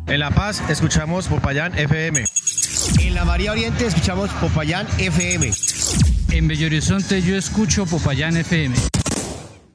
En La Paz escuchamos Popayán FM. En la María Oriente escuchamos Popayán FM. En Bello Horizonte yo escucho Popayán FM.